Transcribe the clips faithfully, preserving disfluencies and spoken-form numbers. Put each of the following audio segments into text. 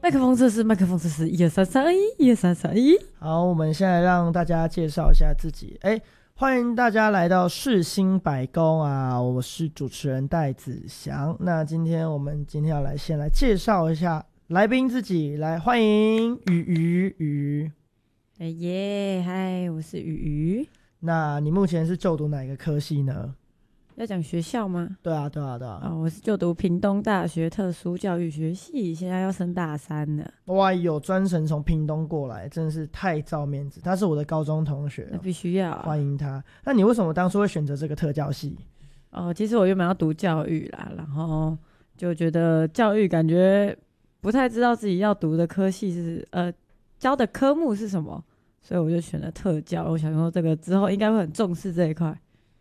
麦克风测试，麦克风测试，一二三三一，一二三三一。 好，我们现在让大家介绍一下自己。哎，欢迎大家来到世新百工啊！我是主持人戴子祥。那今天我们今天要来先来介绍一下来宾自己，来欢迎雨鱼鱼。 哎耶，嗨，我是雨鱼。 那你目前是就读哪一个科系呢？ 要讲学校吗？ 对啊，对啊，对啊。 哦，我是就读屏东大学特殊教育学系，现在要升大三了。 哇，有专程从屏东过来，真的是太照面子。他是我的高中同学， 那必须要、啊、 欢迎他。那你为什么当初会选择这个特教系？ 哦，其实我原本要读教育啦，然后就觉得教育感觉不太知道自己要读的科系是呃教的科目是什么，所以我就选了特教。我想说这个之后应该会很重视这一块。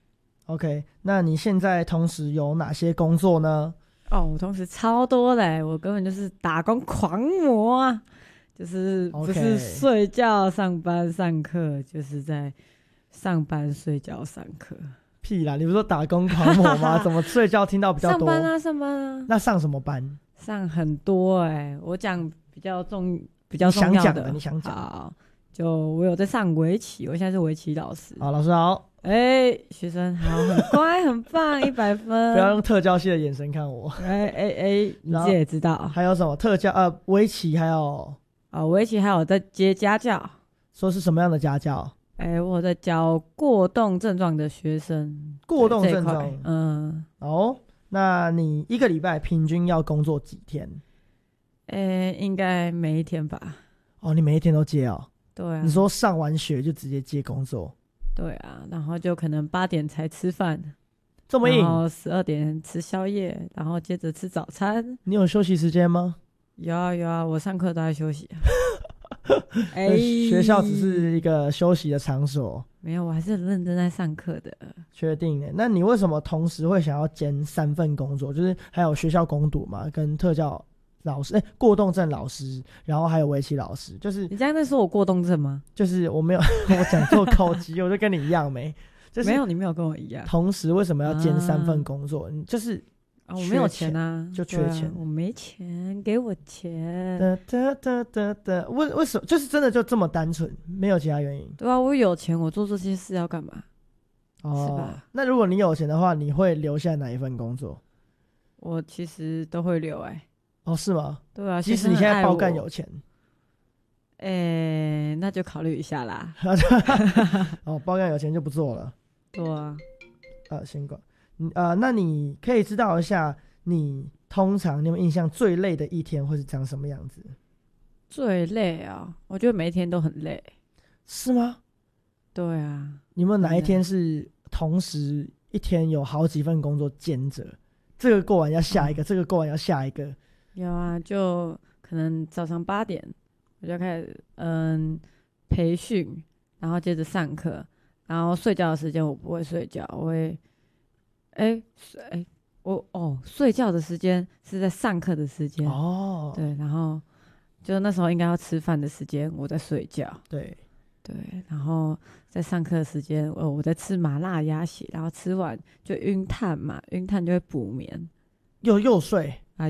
OK， 那你现在同时有哪些工作呢？ 哦，我同时超多的，我根本就是打工狂魔啊！就是不是睡觉、上班、上课，就是在上班、睡觉、上课。 屁啦！你不是说打工狂魔吗？怎么睡觉听到比较多？ 上班啊，上班啊。 那上什么班？ 上很多哎、欸，我讲比较重、比较重要的。 你想讲的，你想讲。 好，就我有在上围棋，我现在是围棋老师。 好，老师好。 哎、欸，学生好，很乖，很棒，一百分。 不要用特教系的眼神看我。 哎哎哎，你自己也知道。 还有什么特教？呃，围棋还有啊，围棋还有在接家教。 说是什么样的家教？ 哎、欸，我有在教过动症状的学生。 过动症状， 嗯。 哦，那你一个礼拜平均要工作几天？ 哎、欸，应该每一天吧。 哦，你每一天都接哦？ 对啊。 你说上完学就直接接工作？ 对啊，然后就可能八点才吃饭， 这么硬。 然后十二点吃宵夜，然后接着吃早餐。 你有休息时间吗？ 有啊有啊，我上课都在休息、啊。 哎、欸，学校只是一个休息的场所。 没有，我还是很认真在上课的。 确定耶？那你为什么同时会想要兼三份工作？就是还有学校工读嘛，跟特教老师，哎、欸，过动症老师，然后还有围棋老师。就是你刚才在说我过动症吗？ 就是我没有，我讲错口技，我就跟你一样没。就是、 没有，你没有跟我一样。 同时为什么要兼三份工作？啊、就是啊，我没有钱啊， 就缺钱。啊、 我没钱，给我钱。 哒哒哒哒哒，为为什么？就是真的就这么单纯，没有其他原因。 对啊，我有钱，我做这些事要干嘛？ 哦， 是吧？ 那如果你有钱的话，你会留下哪一份工作？ 我其实都会留、欸，哎。 哦，是吗？ 对啊， 即使你现在包干有钱， 哎、欸，那就考虑一下啦。 哦，包干有钱就不做了。 对啊， 呃，先管，呃，那你可以知道一下，你通常你有没有印象最累的一天会是长什么样子？ 最累啊，我觉得每一天都很累。 是吗？ 对啊。 你有没有哪一天是同时一天有好几份工作兼着？这个过完要下一个，嗯、这个过完要下一个。 有啊，就可能早上八点我就开始嗯培训，然后接着上课，然后睡觉的时间我不会睡觉，我会哎哎、欸、我哦睡觉的时间是在上课的时间哦， 对，然后就那时候应该要吃饭的时间我在睡觉， 对对，然后在上课的时间我我在吃麻辣鸭血，然后吃完就晕碳嘛，晕碳就会补眠， 又又睡。 啊，